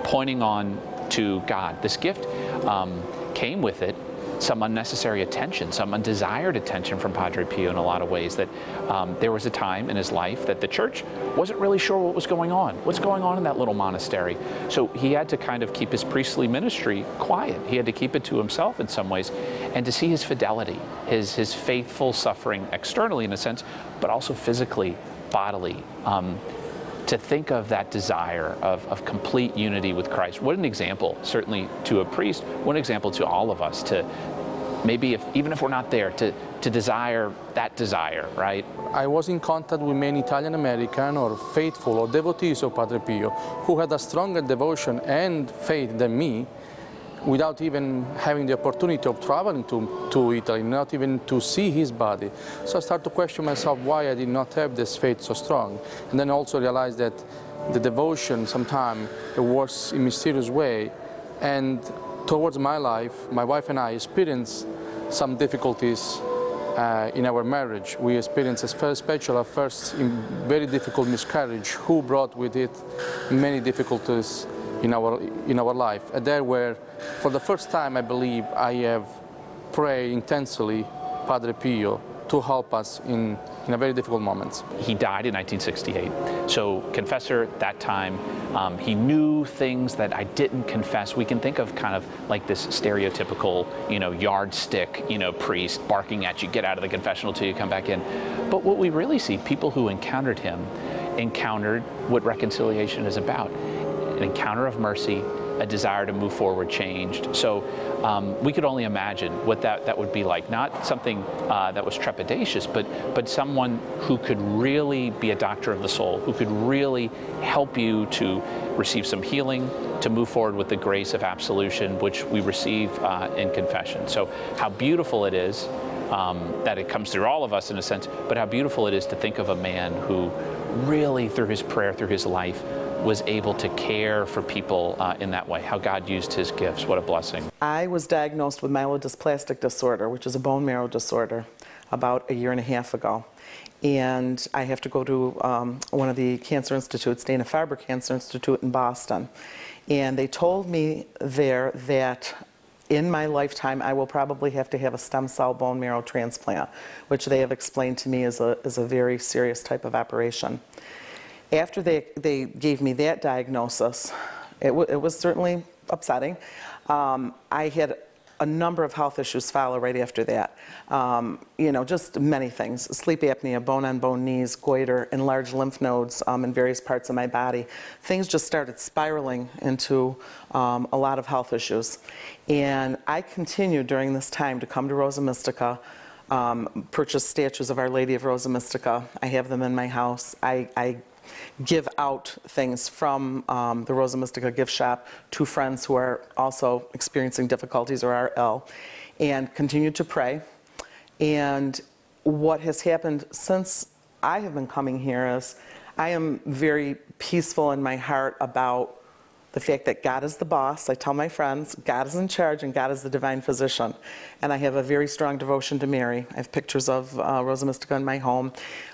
pointing on to God. This gift came with it some unnecessary attention, some undesired attention from Padre Pio in a lot of ways. That there was a time in his life that the church wasn't really sure what was going on. What's going on in that little monastery? So he had to kind of keep his priestly ministry quiet. He had to keep it to himself in some ways, and to see his fidelity, his faithful suffering externally in a sense, but also physically, bodily. To think of that desire of complete unity with Christ. What an example, certainly to a priest, what an example to all of us, to maybe, even if we're not there, to desire that desire, right? I was in contact with many Italian American or faithful or devotees of Padre Pio who had a stronger devotion and faith than me, without even having the opportunity of traveling to Italy, not even to see his body. So I started to question myself why I did not have this faith so strong. And then I also realized that the devotion sometimes it works in a mysterious way. And towards my life, my wife and I experienced some difficulties in our marriage. We experienced, especially at first, very difficult miscarriage, who brought with it many difficulties in our life. And there where, for the first time, I believe, I have prayed intensely Padre Pio to help us in a very difficult moments. He died in 1968. So confessor at that time, he knew things that I didn't confess. We can think of kind of like this stereotypical, yardstick, priest barking at you, get out of the confessional till you come back in. But what we really see, people who encountered him, encountered what reconciliation is about. An encounter of mercy, a desire to move forward changed. So we could only imagine what that would be like. Not something that was trepidatious, but someone who could really be a doctor of the soul, who could really help you to receive some healing, to move forward with the grace of absolution, which we receive in confession. So how beautiful it is that it comes through all of us in a sense, but how beautiful it is to think of a man who really, through his prayer, through his life, was able to care for people in that way, how God used his gifts. What a blessing. I was diagnosed with myelodysplastic disorder, which is a bone marrow disorder, about 1.5 years ago. And I have to go to one of the cancer institutes, Dana-Farber Cancer Institute in Boston. And they told me there that in my lifetime, I will probably have to have a stem cell bone marrow transplant, which they have explained to me is a very serious type of operation. After they gave me that diagnosis, it was certainly upsetting. I had a number of health issues follow right after that. Just many things: sleep apnea, bone-on-bone knees, goiter, enlarged lymph nodes in various parts of my body. Things just started spiraling into a lot of health issues. And I continued during this time to come to Rosa Mystica, purchase statues of Our Lady of Rosa Mystica. I have them in my house. I give out things from the Rosa Mystica gift shop to friends who are also experiencing difficulties or are ill, and continue to pray. And what has happened since I have been coming here is I am very peaceful in my heart about the fact that God is the boss. I tell my friends, God is in charge and God is the divine physician. And I have a very strong devotion to Mary. I have pictures of Rosa Mystica in my home,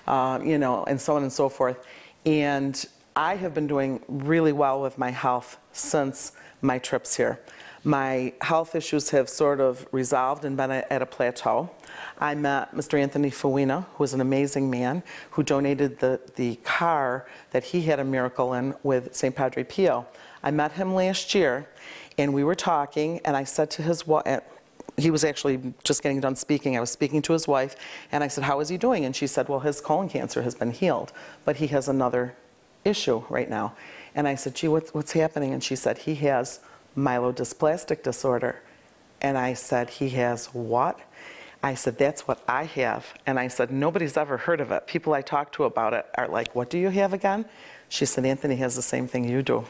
and so on and so forth. And I have been doing really well with my health since my trips here. My health issues have sort of resolved and been at a plateau. I met Mr. Anthony Fawina, who is an amazing man, who donated the car that he had a miracle in with St. Padre Pio. I met him last year, and we were talking, and I said to his wife, he was actually just getting done speaking. I was speaking to his wife, and I said, how is he doing? And she said, well, his colon cancer has been healed, but he has another issue right now. And I said, gee, what's happening? And she said, he has myelodysplastic disorder. And I said, he has what? I said, that's what I have. And I said, nobody's ever heard of it. People I talk to about it are like, what do you have again? She said, Anthony has the same thing you do.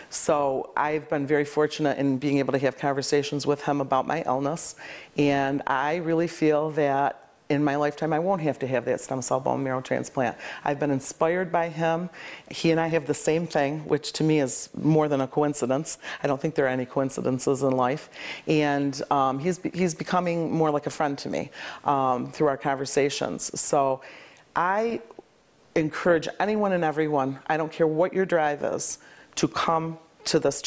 So I've been very fortunate in being able to have conversations with him about my illness. And I really feel that in my lifetime, I won't have to have that stem cell bone marrow transplant. I've been inspired by him. He and I have the same thing, which to me is more than a coincidence. I don't think there are any coincidences in life. And he's becoming more like a friend to me through our conversations. So I encourage anyone and everyone, I don't care what your drive is, to come to this